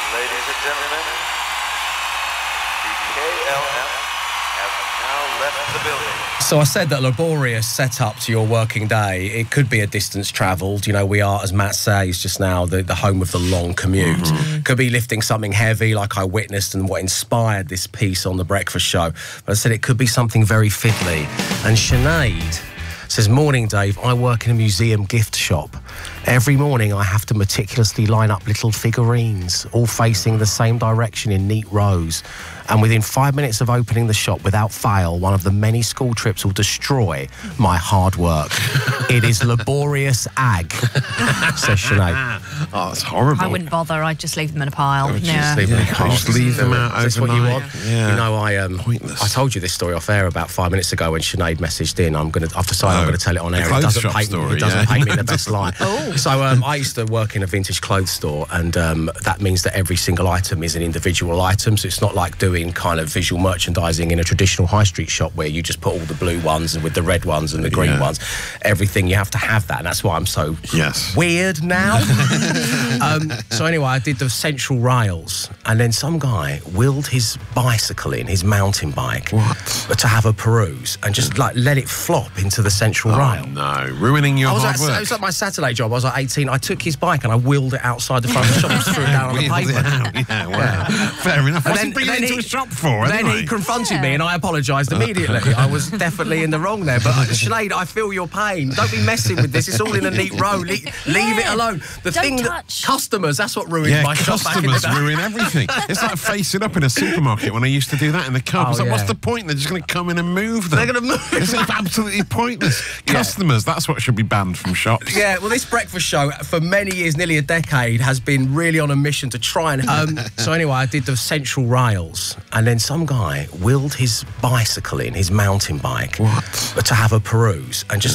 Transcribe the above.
Ladies and gentlemen, the KLM have now left the building. So I said that laborious setup to your working day, it could be a distance travelled. You know, we are, as Matt says just now, the home of the long commute. Could be lifting something heavy like I witnessed and what inspired this piece on The Breakfast Show. But I said it could be something very fiddly. And Sinead says, morning, Dave, I work in a museum gift shop. Every morning I have to meticulously line up little figurines, all facing the same direction in neat rows. And within 5 minutes of opening the shop, without fail, one of the many school trips will destroy my hard work. It is laborious ag, says Sinead. Oh, that's horrible. I wouldn't bother. I'd just leave them in a pile. Just leave them out. Is this what you want? Yeah. You know, Pointless. I told you this story off air about 5 minutes ago when Sinead messaged in. I've decided I'm going to tell it on air. It doesn't paint me in the best light. So I used to work in a vintage clothes store, and that means that every single item is an individual item. So it's not like doing kind of visual merchandising in a traditional high street shop where you just put all the blue ones and with the red ones and the green ones. Everything, you have to have that, and that's why I'm so weird now. So anyway, I did the central rails, and then some guy wheeled his bicycle in, his mountain bike, to have a peruse, and just like let it flop into the central rail. No, ruining your hard work. It was like my Saturday job. I was like 18. I took his bike and I wheeled it outside the front of the shop and just threw it down on the pavement. Yeah, well, fair enough. What's he bringing it into a shop for? Then he confronted me and I apologised immediately. I was definitely in the wrong there. But Sinead, I feel your pain. Don't be messing with this. It's all in a neat row. Leave it alone. Customers, that's what ruined my shop back in the day. Customers ruin everything. It's like facing up in a supermarket when I used to do that in the car. It's like, what's the point? They're just going to come in and move them. They're going to move. It's absolutely pointless. Customers, that's what should be banned from shops. Yeah, well, this breakfast show, for many years, nearly a decade, has been really on a mission to try and... so anyway, I did the central rails, and then some guy wheeled his bicycle in, his mountain bike, to have a peruse, and just